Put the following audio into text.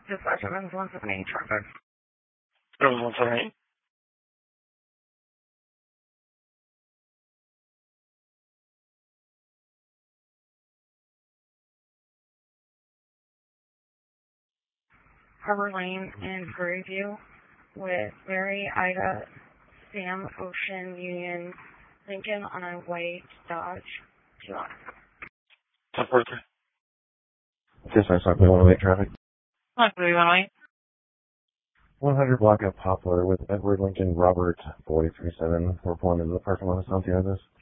Dispatch Evans 178 traffic. It was 178. Harbor Lane in Prairie View with Mary, Ida, Sam, Ocean, Union, Lincoln on a white Dodge 2-on. 1043. Dispatch 108 traffic. 108. 100 block of Poplar with Edward Lincoln Robert 437. We're pulling into the parking lot of Santiago's.